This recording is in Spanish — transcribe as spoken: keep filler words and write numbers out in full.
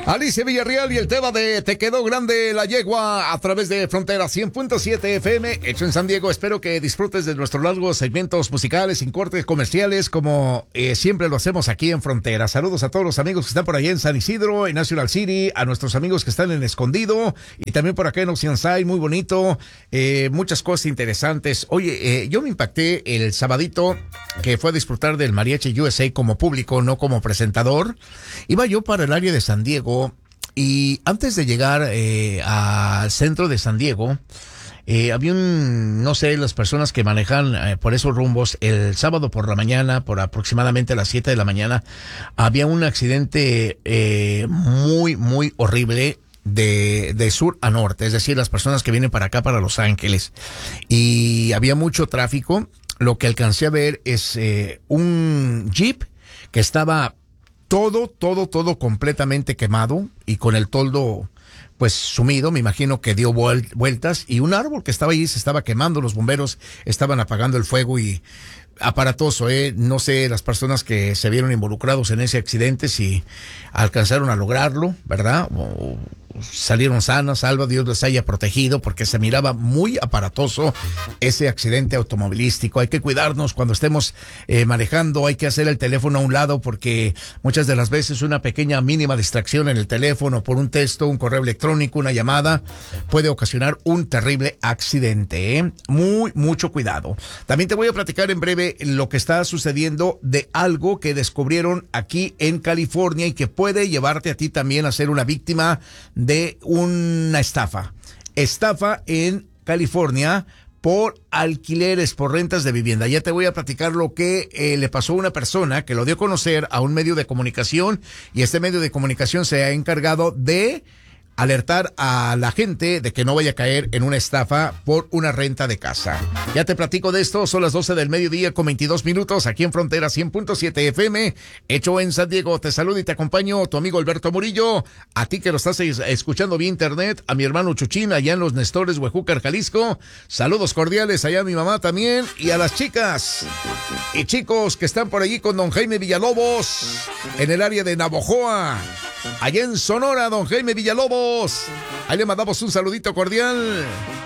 Alicia Villarreal y el tema de Te quedó grande la yegua a través de Frontera cien punto siete F M, hecho en San Diego. Espero que disfrutes de nuestros largos segmentos musicales sin cortes comerciales, como eh, siempre lo hacemos aquí en Frontera. Saludos a todos los amigos que están por allá en San Isidro, en National City, a nuestros amigos que están en Escondido y también por acá en Oceanside, muy bonito, eh, muchas cosas interesantes. Oye, eh, yo me impacté el sabadito que fue a disfrutar del Mariachi U S A como público, no como presentador. Iba yo para el área de San Diego. Y antes de llegar eh, al centro de San Diego, eh, había un, no sé, las personas que manejan eh, por esos rumbos, el sábado por la mañana, por aproximadamente las siete de la mañana, había un accidente eh, muy, muy horrible de, de sur a norte, es decir, las personas que vienen para acá, para Los Ángeles. Y había mucho tráfico. Lo que alcancé a ver es eh, un Jeep que estaba todo, todo, todo completamente quemado y con el toldo pues sumido, me imagino que dio vuel- vueltas y un árbol que estaba ahí se estaba quemando, los bomberos estaban apagando el fuego y aparatoso, eh, no sé las personas que se vieron involucrados en ese accidente si alcanzaron a lograrlo, ¿verdad? O, salieron sanas, salva, Dios les haya protegido, porque se miraba muy aparatoso ese accidente automovilístico. Hay que cuidarnos cuando estemos eh, manejando, hay que hacer el teléfono a un lado, porque muchas de las veces una pequeña mínima distracción en el teléfono por un texto, un correo electrónico, una llamada, puede ocasionar un terrible accidente, ¿eh? Muy, mucho cuidado. También te voy a platicar en breve lo que está sucediendo de algo que descubrieron aquí en California y que puede llevarte a ti también a ser una víctima de una estafa. Estafa en California por alquileres, por rentas de vivienda. Ya te voy a platicar lo que eh, le pasó a una persona que lo dio a conocer a un medio de comunicación y este medio de comunicación se ha encargado de alertar a la gente de que no vaya a caer en una estafa por una renta de casa. Ya te platico de esto, son las doce del mediodía con veintidós minutos aquí en Frontera cien punto siete F M, hecho en San Diego. Te saludo y te acompaño tu amigo Alberto Murillo, a ti que lo estás escuchando vía internet, a mi hermano Chuchín allá en Los Nestores, Huejúcar, Jalisco. Saludos cordiales allá a mi mamá también y a las chicas y chicos que están por allí con don Jaime Villalobos en el área de Navojoa. Allá en Sonora, don Jaime Villalobos. Ahí le mandamos un saludito cordial.